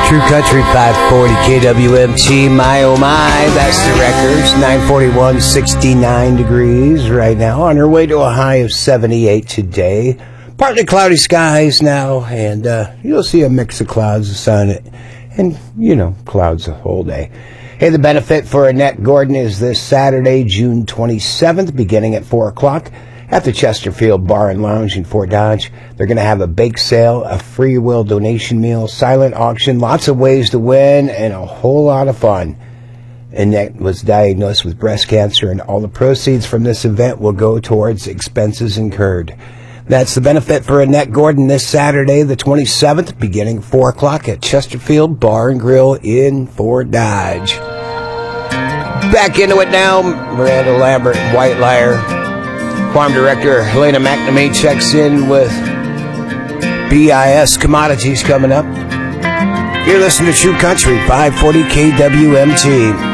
True Country 540 KWMT, my oh my, that's the records. 941, 69 degrees right now. On our way to a high of 78 today. Partly cloudy skies now, and you'll see a mix of clouds, the sun, and, clouds the whole day. Hey, the benefit for Annette Gordon is this Saturday, June 27th, beginning at 4 o'clock. At the Chesterfield Bar and Lounge in Fort Dodge. They're going to have a bake sale, a free will donation meal, silent auction, lots of ways to win, and a whole lot of fun. Annette was diagnosed with breast cancer, and all the proceeds from this event will go towards expenses incurred. That's the benefit for Annette Gordon this Saturday, the 27th, beginning 4 o'clock at Chesterfield Bar and Grill in Fort Dodge. Back into it now, Miranda Lambert and White Liar. Farm Director Helena McNamee checks in with BIS Commodities coming up. You're listening to True Country 540 KWMT.